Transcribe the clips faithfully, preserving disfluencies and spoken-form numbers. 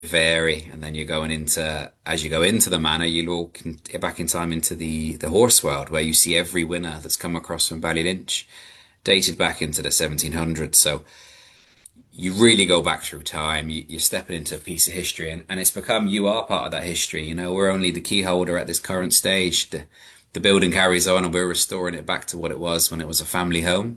vary, and then you're going into as you go into the manor, you'll walk in, back in time into the the horse world, where you see every winner that's come across from Ballylynch, dated back into the seventeen hundreds. So you really go back through time. You, you're stepping into a piece of history, and, and it's become you are part of that history. You know, we're only the key holder at this current stage. The the building carries on, and we're restoring it back to what it was when it was a family home.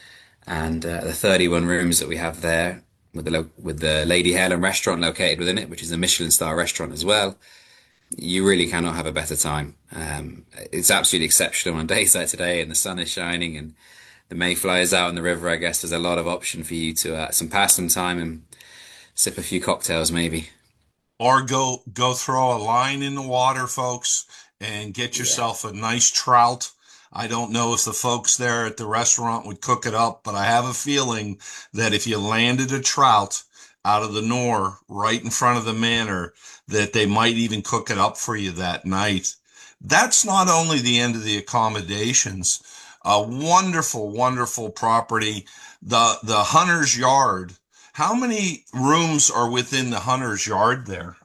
And uh, the thirty-one rooms that we have there, with the lo with the Lady Helen restaurant located within it, which is a Michelin star restaurant as well. You really cannot have a better time. Um, it's absolutely exceptional on days like today, and the sun is shining, and the mayfly is out in the river. I guess there's a lot of option for you to uh, some pass some time and sip a few cocktails, maybe. Or go go throw a line in the water, folks, and get Yeah. yourself a nice trout. I don't know if the folks there at the restaurant would cook it up, but I have a feeling that if you landed a trout out of the Nor right in front of the manor, that they might even cook it up for you that night. That's not only the end of the accommodations, a wonderful, wonderful property. The the Hunter's Yard. How many rooms are within the Hunter's Yard there?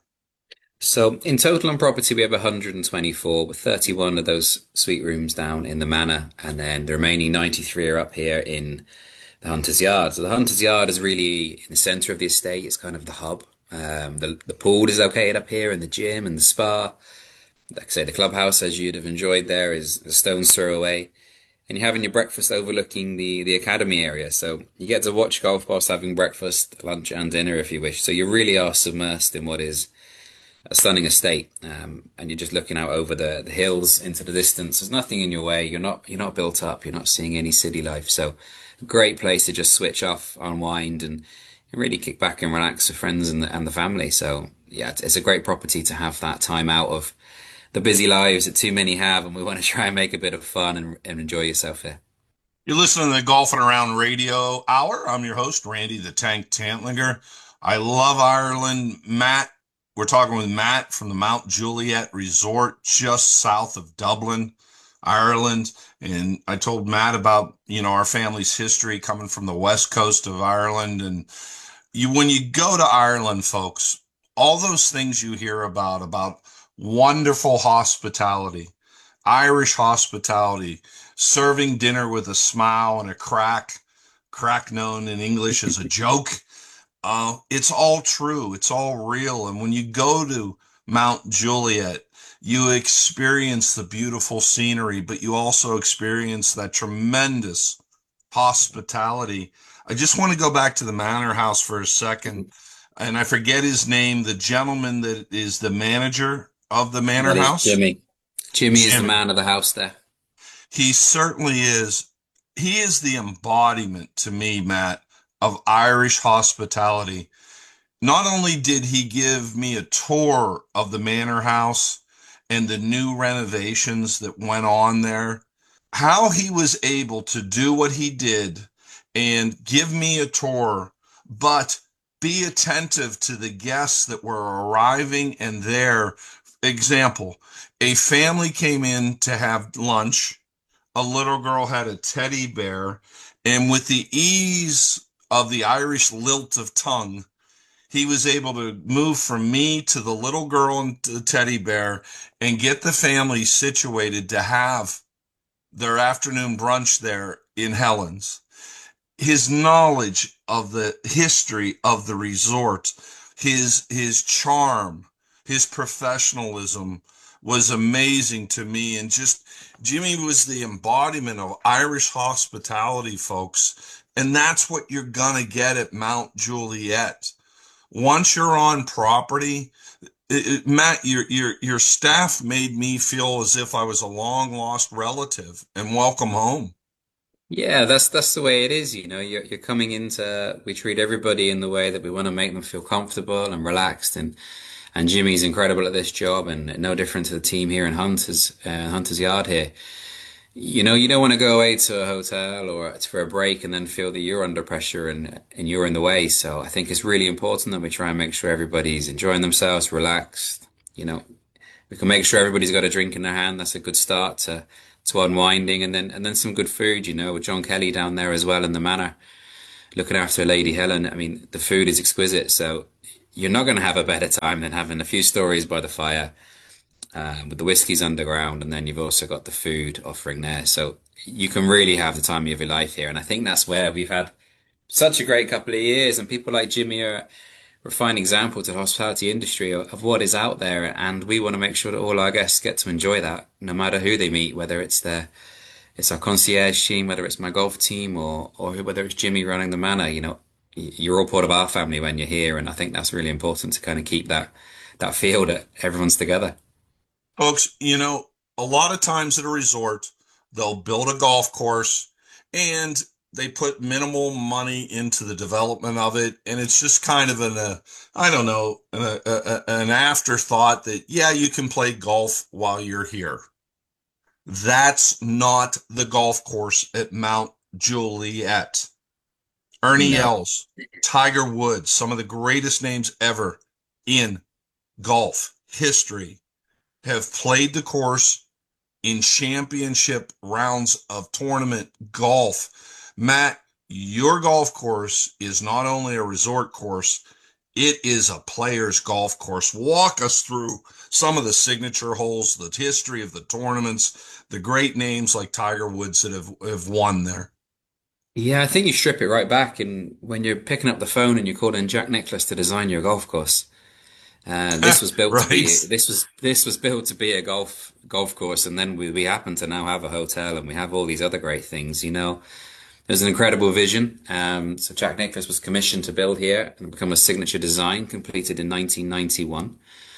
So in total on property, we have one hundred twenty-four, with thirty-one of those suite rooms down in the manor, and then the remaining ninety-three are up here in the Hunter's Yard. So the Hunter's Yard is really in the centre of the estate. It's kind of the hub. Um, the the pool is located up here, and the gym and the spa. Like I say, the clubhouse, as you'd have enjoyed there, is a stone's throw away. And you're having your breakfast overlooking the the academy area. So you get to watch golf whilst having breakfast, lunch, and dinner if you wish. So you really are submersed in what is a stunning estate, um, and you're just looking out over the, the hills into the distance. There's nothing in your way. You're not you're not built up. You're not seeing any city life. So, a great place to just switch off, unwind, and really kick back and relax with friends and the, and the family. So, yeah, it's, it's a great property to have that time out of the busy lives that too many have, and we want to try and make a bit of fun and, and enjoy yourself here. You're listening to the Golfing Around Radio Hour. I'm your host, Randy the Tank Tantlinger. I love Ireland. Matt, we're talking with Matt from the Mount Juliet Resort just south of Dublin, Ireland. And I told Matt about, you know, our family's history coming from the west coast of Ireland. And you, when you go to Ireland, folks, all those things you hear about, about wonderful hospitality, Irish hospitality, serving dinner with a smile and a crack, crack known in English as a joke. Uh, it's all true. It's all real. And when you go to Mount Juliet, you experience the beautiful scenery, but you also experience that tremendous hospitality. I just want to go back to the Manor House for a second, and I forget his name, the gentleman that is the manager of the Manor That is House. Jimmy. Jimmy is the Jimmy. man of the house there. He certainly is. He is the embodiment to me, Matt, of Irish hospitality. Not only did he give me a tour of the Manor House and the new renovations that went on there, how he was able to do what he did and give me a tour, but be attentive to the guests that were arriving and there. Example, a family came in to have lunch. A little girl had a teddy bear, and with the ease of the Irish lilt of tongue, he was able to move from me to the little girl and the teddy bear and get the family situated to have their afternoon brunch there in Helen's. His knowledge of the history of the resort, his his charm, his professionalism was amazing to me. And just Jimmy was the embodiment of Irish hospitality, folks. And that's what you're gonna get at Mount Juliet. Once you're on property, it, it, Matt, your your your staff made me feel as if I was a long lost relative and welcome home. Yeah, that's that's the way it is, you know. You're you're coming into we treat everybody in the way that we want to make them feel comfortable and relaxed, and and Jimmy's incredible at this job, and no different to the team here in Hunters uh, Hunters Yard here. You know, you don't want to go away to a hotel or it's for a break and then feel that you're under pressure and and you're in the way. So I think it's really important that we try and make sure everybody's enjoying themselves, relaxed. You know, we can make sure everybody's got a drink in their hand. That's a good start to to unwinding, and then and then some good food. You know, with John Kelly down there as well in the manor, looking after Lady Helen. I mean, the food is exquisite. So you're not going to have a better time than having a few stories by the fire, uh, with the whiskies underground, and then you've also got the food offering there. So you can really have the time of your life here. And I think that's where we've had such a great couple of years, and people like Jimmy are a fine example to the hospitality industry of, of what is out there. And we want to make sure that all our guests get to enjoy that, no matter who they meet, whether it's their it's our concierge team, whether it's my golf team, or or whether it's Jimmy running the manor. You know, you're all part of our family when you're here, and I think that's really important to kind of keep that that feel that everyone's together. Folks, you know, a lot of times at a resort, they'll build a golf course and they put minimal money into the development of it, and it's just kind of an, uh, I don't know, an, a, a, an afterthought that, yeah, you can play golf while you're here. That's not the golf course at Mount Juliet. Ernie No. Els, Tiger Woods, some of the greatest names ever in golf history have played the course in championship rounds of tournament golf. Matt, your golf course is not only a resort course, it is a player's golf course. Walk us through some of the signature holes, the history of the tournaments, the great names like Tiger Woods that have, have won there. Yeah, I think you strip it right back, and when you're picking up the phone and you're calling Jack Nicklaus to design your golf course, uh, this was built Right. to be this was this was built to be a golf golf course, and then we we happen to now have a hotel, and we have all these other great things. You know, there's an incredible vision. Um, so Jack Nicklaus was commissioned to build here and become a signature design, completed in nineteen ninety-one.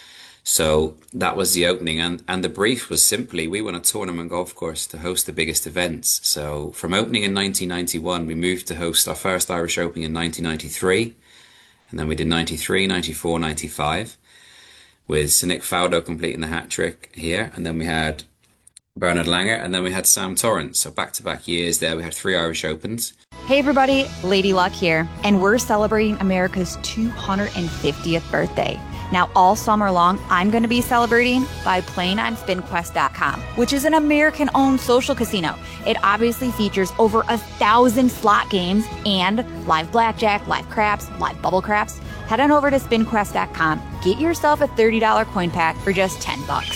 So that was the opening, and, and the brief was simply, we want a tournament golf course to host the biggest events. So from opening in nineteen ninety-one, we moved to host our first Irish Open in nineteen ninety-three, and then we did ninety-three, ninety-four, ninety-five, with Sonic Faldo completing the hat trick here, and then we had Bernard Langer, and then we had Sam Torrance. So back-to-back years there, we had three Irish Opens. Hey everybody, Lady Luck here, and we're celebrating America's two hundred fiftieth birthday. Now, all summer long, I'm going to be celebrating by playing on Spin Quest dot com, which is an American-owned social casino. It obviously features over a thousand slot games and live blackjack, live craps, live bubble craps. Head on over to Spin Quest dot com, get yourself a thirty dollar coin pack for just ten bucks.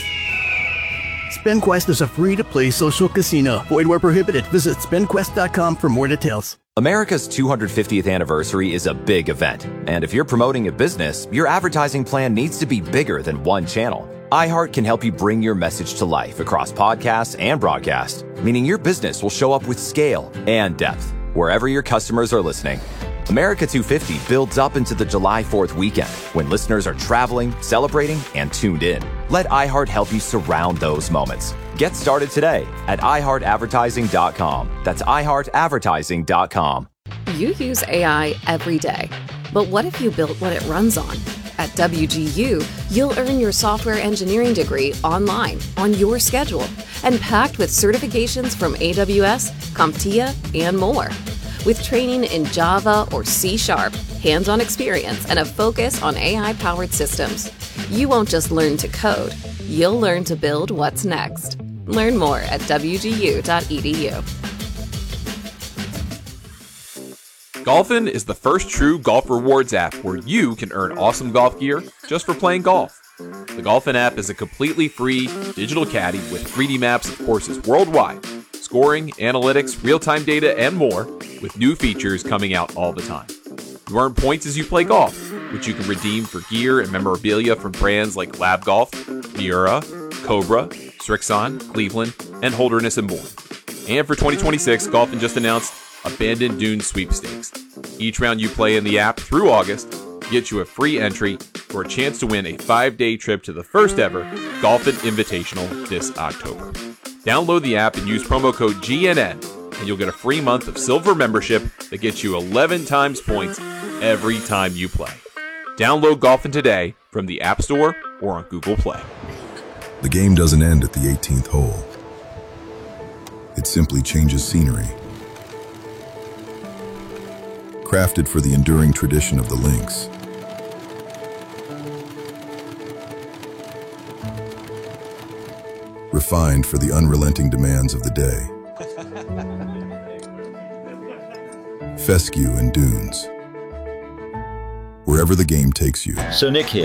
SpinQuest is a free-to-play social casino. Void where prohibited. Visit Spin Quest dot com for more details. America's two hundred fiftieth anniversary is a big event, and if you're promoting a business, your advertising plan needs to be bigger than one channel. iHeart can help you bring your message to life across podcasts and broadcast, meaning your business will show up with scale and depth wherever your customers are listening. America two fifty builds up into the July fourth weekend when listeners are traveling, celebrating, and tuned in. Let iHeart help you surround those moments. Get started today at i heart advertising dot com. That's i heart advertising dot com. You use A I every day, but what if you built what it runs on? At W G U, you'll earn your software engineering degree online, on your schedule, and packed with certifications from A W S, CompTIA, and more. With training in Java or C Sharp, hands-on experience, and a focus on A I-powered systems, you won't just learn to code, you'll learn to build what's next. Learn more at w g u dot e d u. Golfin is the first true golf rewards app where you can earn awesome golf gear just for playing golf. The Golfin app is a completely free digital caddy with three D maps of courses worldwide, scoring, analytics, real-time data, and more, with new features coming out all the time. You earn points as you play golf, which you can redeem for gear and memorabilia from brands like Lab Golf, Miura, Cobra, Strixon, Cleveland, and Holderness and Bourne. And for twenty twenty-six, Golfin just announced Abandoned Dune Sweepstakes. Each round you play in the app through August gets you a free entry for a chance to win a five-day trip to the first ever Golfin Invitational this October. Download the app and use promo code G N N, and you'll get a free month of silver membership that gets you eleven times points every time you play. Download Golfin today from the App Store or on Google Play. The game doesn't end at the eighteenth hole. It simply changes scenery. Crafted for the enduring tradition of the links. Refined for the unrelenting demands of the day. Fescue and dunes. wherever the game takes you. So Nick here.